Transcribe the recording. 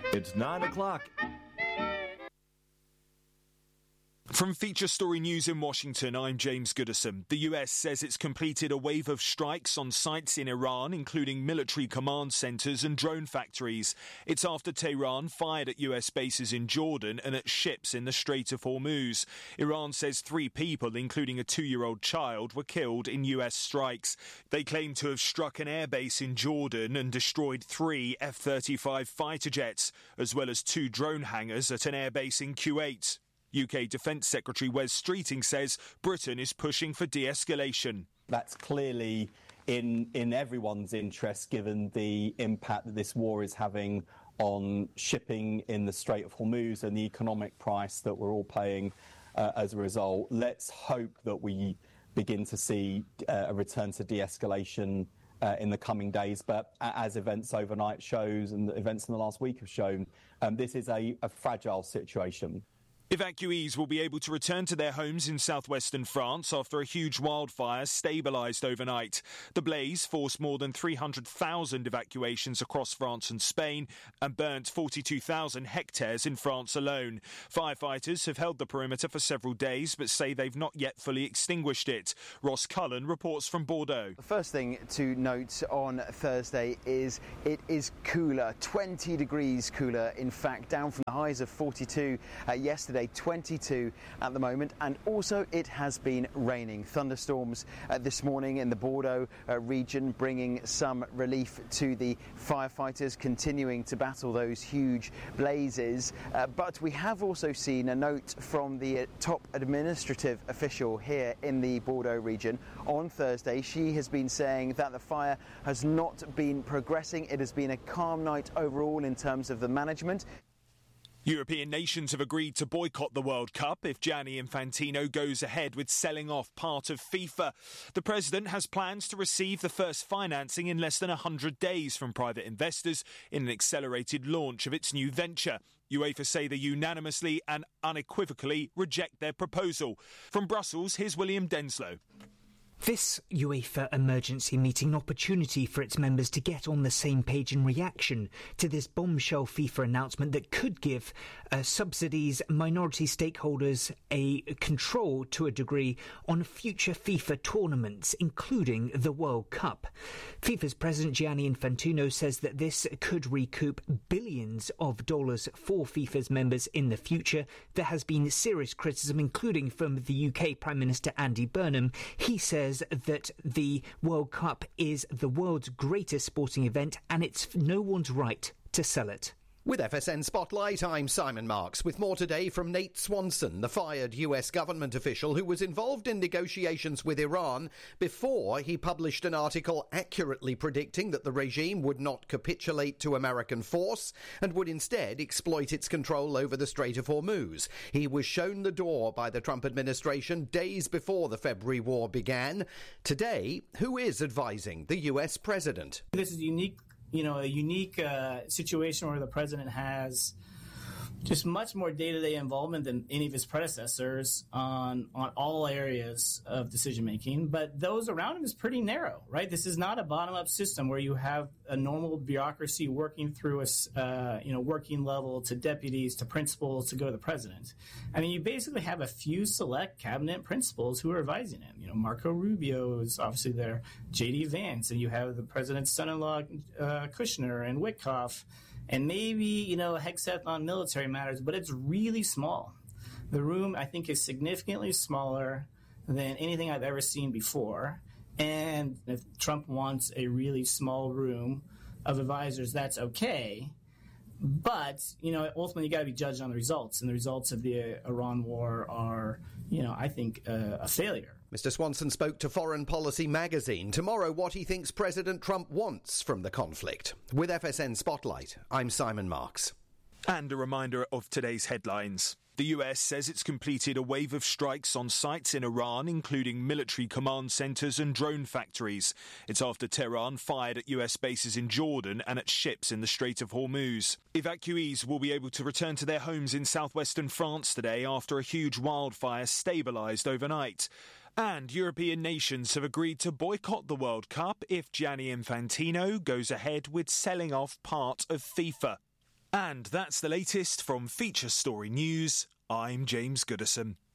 It's 9 o'clock. From Feature Story News in Washington, I'm James Goodison. The US says it's completed a wave of strikes on sites in Iran, including military command centres and drone factories. It's after Tehran fired at US bases in Jordan and at ships in the Strait of Hormuz. Iran says 3 people, including a 2-year-old child, were killed in US strikes. They claim to have struck an airbase in Jordan and destroyed 3 F-35 fighter jets, as well as 2 drone hangars at an airbase in Kuwait. UK Defence Secretary Wes Streeting says Britain is pushing for de-escalation. That's clearly in everyone's interest, given the impact that this war is having on shipping in the Strait of Hormuz and the economic price that we're all paying as a result. Let's hope that we begin to see a return to de-escalation in the coming days. But as events overnight shows and the events in the last week have shown, this is a fragile situation. Evacuees will be able to return to their homes in southwestern France after a huge wildfire stabilised overnight. The blaze forced more than 300,000 evacuations across France and Spain and burnt 42,000 hectares in France alone. Firefighters have held the perimeter for several days but say they've not yet fully extinguished it. Ross Cullen reports from Bordeaux. The first thing to note on Thursday is it is cooler, 20 degrees cooler, in fact, down from the highs of 42 yesterday. 22 at the moment, and also it has been raining. Thunderstorms this morning in the Bordeaux region, bringing some relief to the firefighters continuing to battle those huge blazes. But we have also seen a note from the top administrative official here in the Bordeaux region on Thursday. She has been saying that the fire has not been progressing. It has been a calm night overall in terms of the management. European nations have agreed to boycott the World Cup if Gianni Infantino goes ahead with selling off part of FIFA. The president has plans to receive the first financing in less than 100 days from private investors in an accelerated launch of its new venture. UEFA say they unanimously and unequivocally reject their proposal. From Brussels, here's William Denslow. This UEFA emergency meeting, an opportunity for its members to get on the same page in reaction to this bombshell FIFA announcement that could give subsidies, minority stakeholders a control to a degree on future FIFA tournaments, including the World Cup. FIFA's president Gianni Infantino says that this could recoup billions of dollars for FIFA's members in the future. There has been serious criticism, including from the UK Prime Minister Andy Burnham. He says that the World Cup is the world's greatest sporting event and it's no one's right to sell it. With FSN Spotlight, I'm Simon Marks, with more today from Nate Swanson, the fired US government official who was involved in negotiations with Iran before he published an article accurately predicting that the regime would not capitulate to American force and would instead exploit its control over the Strait of Hormuz. He was shown the door by the Trump administration days before the February war began. Today, who is advising the US president? This is unique. A unique situation where the president has just much more day-to-day involvement than any of his predecessors on all areas of decision-making. But those around him is pretty narrow, right? This is not a bottom-up system where you have a normal bureaucracy working through a working level to deputies to principals to go to the president. I mean, you basically have a few select cabinet principals who are advising him. Marco Rubio is obviously there, J.D. Vance, and you have the president's son-in-law, Kushner, and Witkoff, and maybe, Hegseth on military matters, but it's really small. The room, I think, is significantly smaller than anything I've ever seen before. And if Trump wants a really small room of advisors, that's okay. But, ultimately you got to be judged on the results. And the results of the Iran war are, I think, a failure. Mr. Swanson spoke to Foreign Policy magazine. Tomorrow, what he thinks President Trump wants from the conflict. With FSN Spotlight, I'm Simon Marks. And a reminder of today's headlines. The US says it's completed a wave of strikes on sites in Iran, including military command centres and drone factories. It's after Tehran fired at US bases in Jordan and at ships in the Strait of Hormuz. Evacuees will be able to return to their homes in southwestern France today after a huge wildfire stabilised overnight. And European nations have agreed to boycott the World Cup if Gianni Infantino goes ahead with selling off part of FIFA. And that's the latest from Feature Story News. I'm James Goodison.